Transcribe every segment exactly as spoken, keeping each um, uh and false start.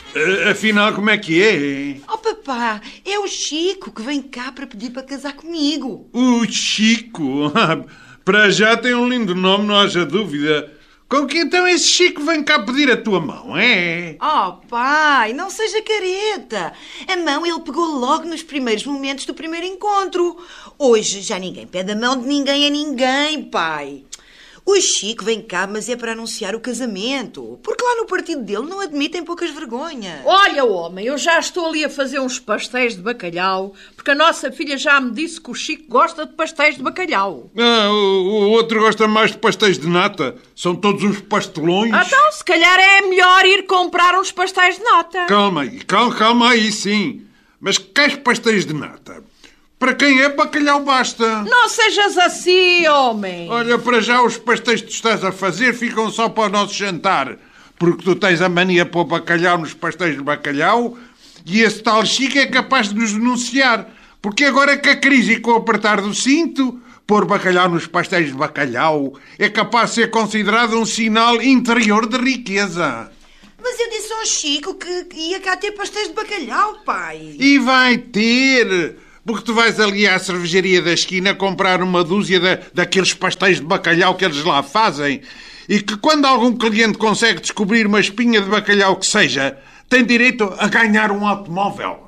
Afinal, como é que é? Oh, papá, é o Chico que vem cá para pedir para casar comigo. O Chico? Para já tem um lindo nome, não haja dúvida. Com que então esse Chico vem cá pedir a tua mão, é? Oh, pai, não seja careta. A mão ele pegou logo nos primeiros momentos do primeiro encontro. Hoje já ninguém pede a mão de ninguém a ninguém, pai. O Chico vem cá, mas é para anunciar o casamento. Porque lá no partido dele não admitem poucas vergonhas. Olha, homem, eu já estou ali a fazer uns pastéis de bacalhau, porque a nossa filha já me disse que o Chico gosta de pastéis de bacalhau. Ah, o, o outro gosta mais de pastéis de nata. São todos uns pastelões. Então, se calhar é melhor ir comprar uns pastéis de nata. Calma aí, calma, calma aí, sim. Mas quais pastéis de nata? Para quem é bacalhau basta. Não sejas assim, homem. Olha, para já os pastéis que tu estás a fazer ficam só para o nosso jantar. Porque tu tens a mania para o bacalhau nos pastéis de bacalhau e esse tal Chico é capaz de nos denunciar. Porque agora que a crise com o apertar do cinto, pôr bacalhau nos pastéis de bacalhau é capaz de ser considerado um sinal interior de riqueza. Mas eu disse ao Chico que ia cá ter pastéis de bacalhau, pai. E vai ter... Porque tu vais ali à cervejaria da esquina comprar uma dúzia de, daqueles pastéis de bacalhau que eles lá fazem e que quando algum cliente consegue descobrir uma espinha de bacalhau que seja, tem direito a ganhar um automóvel.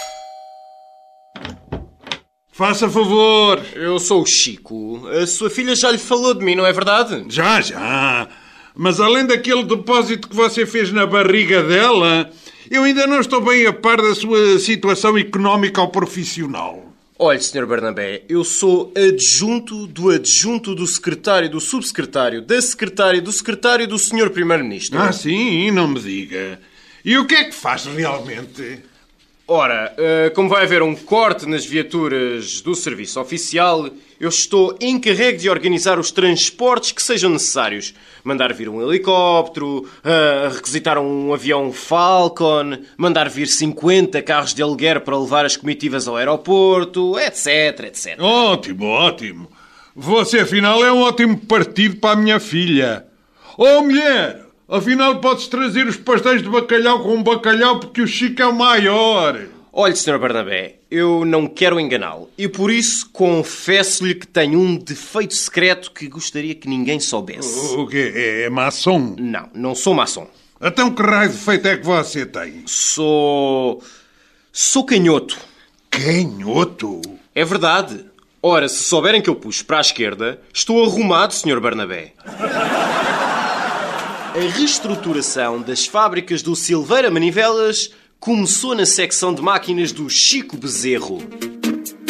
Faça favor. Eu sou o Chico. A sua filha já lhe falou de mim, não é verdade? Já, já. Mas além daquele depósito que você fez na barriga dela... Eu ainda não estou bem a par da sua situação económica ou profissional. Olhe, senhor Barnabé, eu sou adjunto do adjunto do secretário do subsecretário, da secretária do secretário do senhor Primeiro-Ministro. Ah, sim? Não me diga. E o que é que faz realmente? Ora, como vai haver um corte nas viaturas do serviço oficial, eu estou encarregue de organizar os transportes que sejam necessários. Mandar vir um helicóptero, requisitar um avião Falcon, mandar vir cinquenta carros de aluguer para levar as comitivas ao aeroporto, etc, etcétera. Ótimo, ótimo. Você, afinal, é um ótimo partido para a minha filha. Oh, mulher! Afinal, podes trazer os pastéis de bacalhau com bacalhau porque o Chico é o maior. Olhe, senhor Barnabé, eu não quero enganá-lo. E por isso confesso-lhe que tenho um defeito secreto que gostaria que ninguém soubesse. O quê? É maçom? Não, não sou maçom. Então que raio de defeito é que você tem? Sou... sou canhoto. Canhoto? É verdade. Ora, se souberem que eu puxo para a esquerda, estou arrumado, senhor Barnabé. A reestruturação das fábricas do Silveira Manivelas começou na secção de máquinas do Chico Bezerro.